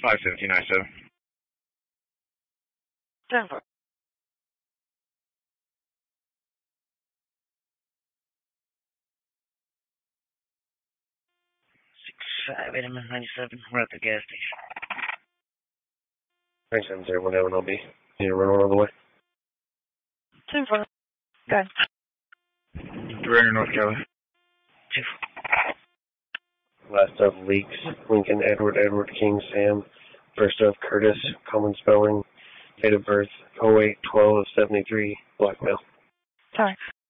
51797. 10-4. 65, 97. We're at the gas station. 970, Evan LB. Need to run all the way. 10-4. Good. Director North Kelly. 2. Last of Leaks, Lincoln, Edward, King, Sam. First of Curtis, common spelling. Date of birth, 08-12-73, black male. Sorry.